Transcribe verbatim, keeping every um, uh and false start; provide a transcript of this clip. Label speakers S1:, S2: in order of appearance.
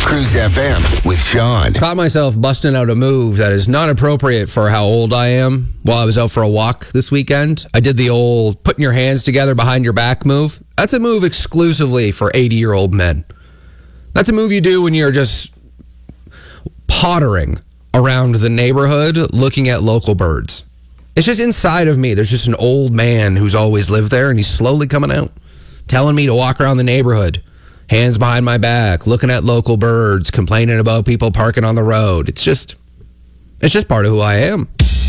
S1: Cruise F M with Sean.
S2: Caught myself busting out a move that is not appropriate for how old I am while I was out for a walk this weekend. I did the old putting your hands together behind your back move. That's a move exclusively for eighty-year-old men. That's a move you do when you're just pottering around the neighborhood looking at local birds. It's just inside of me. There's just an old man who's always lived there, and he's slowly coming out, telling me to walk around the neighborhood, hands behind my back, looking at local birds, complaining about people parking on the road. It's just, it's just part of who I am.